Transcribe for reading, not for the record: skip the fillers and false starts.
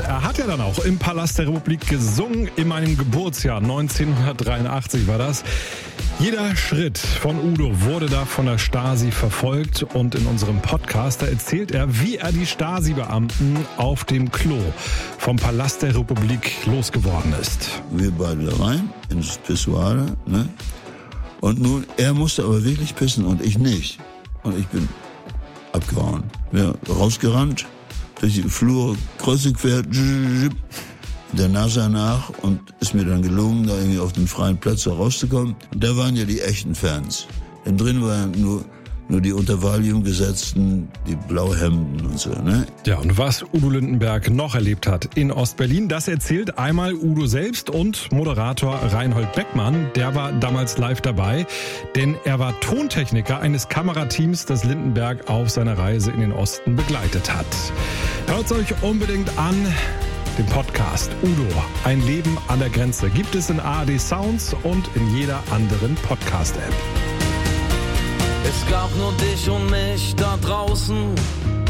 er hat ja dann auch im Palast der Republik gesungen, in meinem Geburtsjahr 1983 war das. Jeder Schritt von Udo wurde da von der Stasi verfolgt und in unserem Podcast, da erzählt er, wie er die Stasi-Beamten auf dem Klo vom Palast der Republik losgeworden ist. Wir beide da rein, ins Pissoir, ne? Und nun, er musste aber wirklich pissen und ich nicht. Und ich bin abgehauen. Ja, rausgerannt, durch die Flur, kreuz und quer, der Nase nach und ist mir dann gelungen, da irgendwie auf den freien Platz da rauszukommen. Und da waren ja die echten Fans. Denn drin waren nur die unter Valium gesetzten, die Blauhemden und so, ne? Ja, und was Udo Lindenberg noch erlebt hat in Ostberlin, das erzählt einmal Udo selbst und Moderator Reinhold Beckmann. Der war damals live dabei, denn er war Tontechniker eines Kamerateams, das Lindenberg auf seiner Reise in den Osten begleitet hat. Hört's euch unbedingt an. Den Podcast Udo, ein Leben an der Grenze, gibt es in ARD Sounds und in jeder anderen Podcast-App. Es gab nur dich und mich da draußen.